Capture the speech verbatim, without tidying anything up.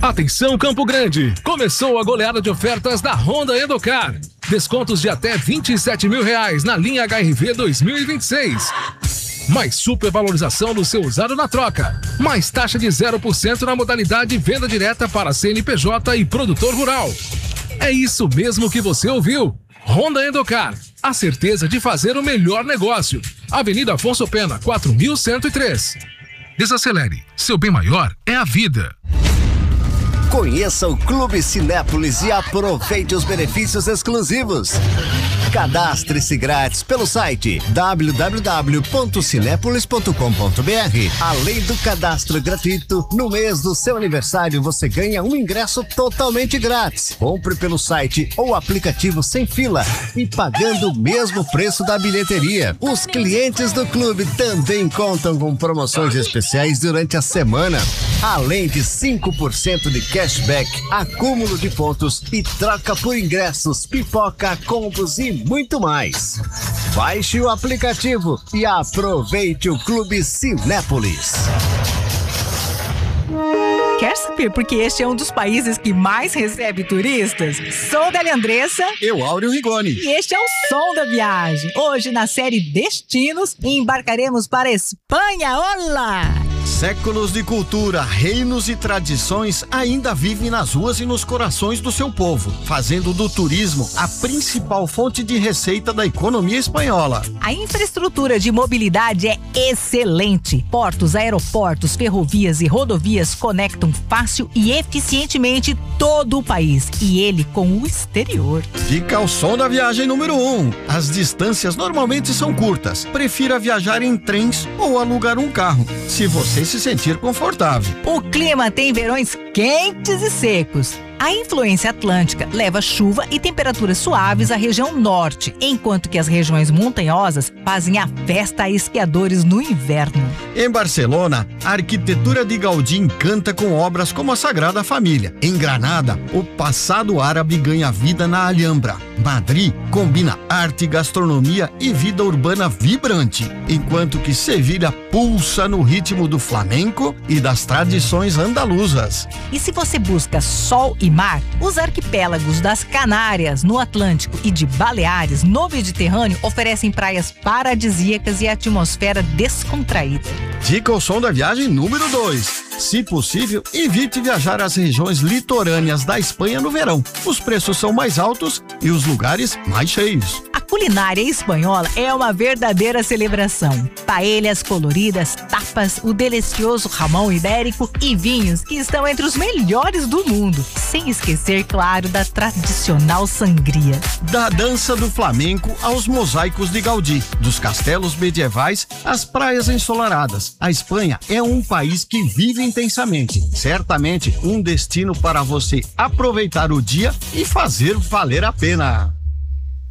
Atenção Campo Grande, começou a goleada de ofertas da Honda Endocar. Descontos de até vinte e sete mil reais na linha H R V dois mil e vinte e seis. Mais supervalorização do seu usado na troca. Mais taxa de zero por cento na modalidade venda direta para C N P J e produtor rural. É isso mesmo que você ouviu. Honda Endocar, a certeza de fazer o melhor negócio. Avenida Afonso Pena, quatro mil cento e três. Desacelere, seu bem maior é a vida. Conheça o Clube Cinépolis e aproveite os benefícios exclusivos. Cadastre-se grátis pelo site w w w ponto cinépolis ponto com ponto b r. Além do cadastro gratuito, no mês do seu aniversário você ganha um ingresso totalmente grátis. Compre pelo site ou aplicativo sem fila e pagando o mesmo preço da bilheteria. Os clientes do clube também contam com promoções especiais durante a semana. Além de cinco por cento de cashback, acúmulo de pontos e troca por ingressos, pipoca, combos e muito mais. Baixe o aplicativo e aproveite o Clube Cinépolis. Quer saber por que este é um dos países que mais recebe turistas? Sou Délia Andressa. Eu, Áureo Rigoni. E este é o Som da Viagem. Hoje, na série Destinos, embarcaremos para a Espanha. Olá! Séculos de cultura, reinos e tradições ainda vivem nas ruas e nos corações do seu povo, fazendo do turismo a principal fonte de receita da economia espanhola. A infraestrutura de mobilidade é excelente. Portos, aeroportos, ferrovias e rodovias conectam fácil e eficientemente todo o país, e ele com o exterior. Fica o som da viagem número um. As distâncias normalmente são curtas. Prefira viajar em trens ou alugar um carro, se você se sentir confortável. O clima tem verões quentes e secos. A influência atlântica leva chuva e temperaturas suaves à região norte, enquanto que as regiões montanhosas fazem a festa a esquiadores no inverno. Em Barcelona, a arquitetura de Gaudí encanta com obras como a Sagrada Família. Em Granada, o passado árabe ganha vida na Alhambra. Madrid combina arte, gastronomia e vida urbana vibrante, enquanto que Sevilha pulsa no ritmo do flamenco e das tradições andaluzas. E se você busca sol e mar, os arquipélagos das Canárias, no Atlântico, e de Baleares, no Mediterrâneo, oferecem praias paradisíacas e atmosfera descontraída. Dica ao som da viagem número dois. Se possível, evite viajar às regiões litorâneas da Espanha no verão. Os preços são mais altos e os lugares mais cheios. A culinária espanhola é uma verdadeira celebração. Paellas coloridas, tapas, o delicioso jamão ibérico e vinhos que estão entre os melhores do mundo. Sem esquecer, claro, da tradicional sangria. Da dança do flamenco aos mosaicos de Gaudí, dos castelos medievais às praias ensolaradas. A Espanha é um país que vive intensamente. Certamente um destino para você aproveitar o dia e fazer valer a pena.